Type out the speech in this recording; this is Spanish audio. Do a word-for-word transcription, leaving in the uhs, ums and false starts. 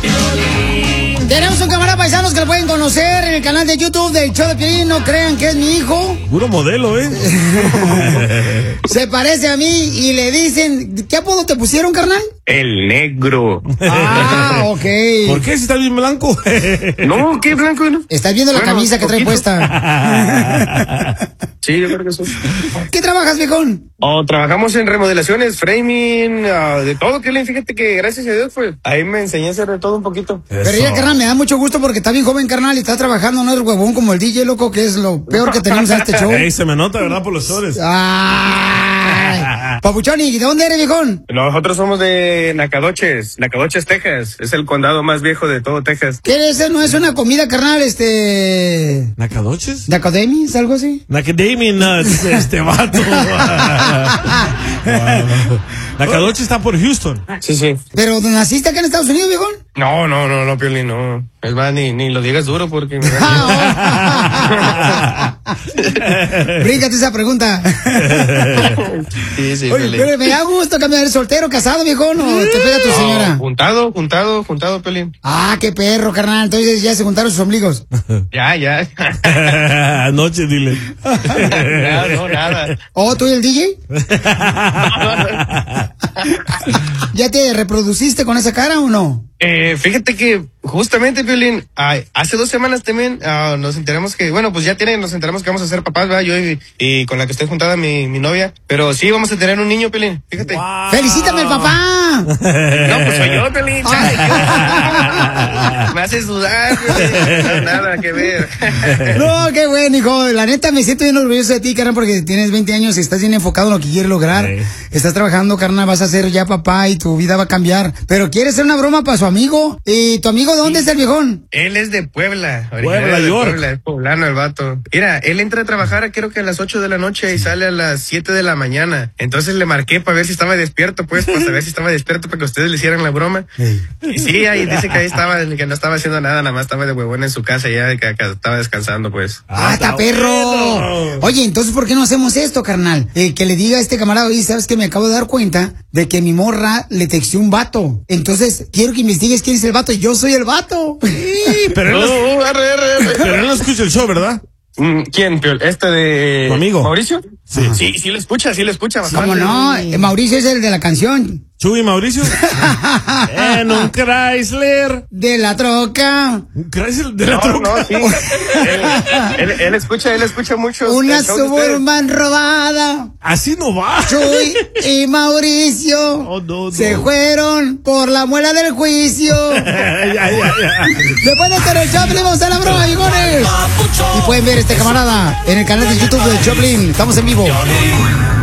Tenemos un camarada paisanos que lo pueden conocer en el canal de YouTube del show de Piolín. No crean que es mi hijo. Puro modelo, ¿eh? Se parece a mí y le dicen... ¿Qué apodo te pusieron, carnal? El negro. Ah, ok. ¿Por qué si está bien blanco? No, ¿qué blanco? No? Estás viendo la Bueno, camisa que trae poquito. puesta. Sí, yo creo que sí. ¿Qué trabajas, viejón? Oh, trabajamos en remodelaciones, framing, uh, de todo, que fíjate que gracias a Dios, pues, ahí me enseñé a hacer de todo un poquito. Pero ya, carnal, me da mucho gusto porque está bien joven, carnal, y está trabajando, no es huevón como el D J, loco, que es lo peor que tenemos en este show. Ey, se me nota, ¿verdad? Por los shorts. Ay, Papuchón, ¿y de dónde eres, viejón? Nosotros somos de Nacogdoches, Nacogdoches, Texas. Es el condado más viejo de todo Texas. ¿Qué es? ¿No es una comida, carnal, este... ¿Nacadoches? ¿Nacademis, algo así? Nacademy Nuts, este vato. Wow. Nacadoche está por Houston. Sí, sí. ¿Pero naciste acá en Estados Unidos, viejón? No, no, no, no, Piolín, no. Es más, ni, ni lo digas duro porque... me- Bríncate esa pregunta. Sí, sí, Oye, Piolín. pero me da gusto cambiar, ¿soltero, casado, viejón, o te pega tu No, señora? juntado, juntado, juntado, Piolín. Ah, qué perro, carnal, entonces ya se juntaron sus ombligos. Ya, ya. Anoche, dile. Ya, no, nada. ¿Oh, tú y el D J? ¿Ya te reproduciste con esa cara o no? Eh, fíjate que justamente, Piolín, ah, hace dos semanas también ah, nos enteramos que, bueno, pues ya tienen, nos enteramos que vamos a ser papás, ¿verdad? Yo y, y con la que estoy juntada, mi, mi novia. Pero sí, vamos a tener un niño, Piolín, fíjate. Wow. ¡Felicítame al papá! No, pues soy yo, Piolín, chale, yo- me hace sudar, Piolín. No, nada que ver. No, qué bueno, hijo. La neta, me siento bien orgulloso de ti, carnal, porque tienes veinte años y estás bien enfocado en lo que quieres lograr. Sí. Estás trabajando, carnal, vas a ser ya papá y tu vida va a cambiar. Pero quieres hacer una broma para su amigo. ¿Y tu amigo dónde es el viejón? Él es de Puebla, Puebla, originario de York. Puebla, es poblano el vato. Mira, él entra a trabajar creo que a las ocho de la noche y sale a las siete de la mañana. Entonces le marqué para ver si estaba despierto, pues, para saber si estaba despierto para que ustedes le hicieran la broma. Y sí, ahí dice que ahí estaba, que no estaba haciendo nada, nada más estaba de huevón en su casa ya, que acá estaba descansando, pues. ¡Ah, está perro! bueno. Oye, entonces, ¿por qué no hacemos esto, carnal? Eh, que le diga a este camarada, oye, ¿sabes que me acabo de dar cuenta de que mi morra le texteó un vato? Entonces, quiero que investigues quién es el vato. Yo soy el vato. Sí, pero él, no, No, arre, arre, arre. pero él no escucha el show, ¿verdad? Mm, ¿Quién, Piol? ¿Este de... Tu amigo. ¿Mauricio? Sí. Sí, sí lo escucha, sí lo escucha bastante. ¿Cómo no? Eh, Mauricio es el de la canción. Chuy Mauricio. En un Chrysler. De la troca. Un Chrysler de la No, troca. no, sí. él, él, él escucha, él escucha mucho. Una el show de ustedes. Suburban robada. Así no va. Chuy y Mauricio Oh, no, no. se fueron por la muela del juicio. ya, ya, ya. Después de hacer el Choplin, vamos a la broma, bigones. Y pueden ver este camarada en el canal de YouTube de Choplin. Estamos en vivo.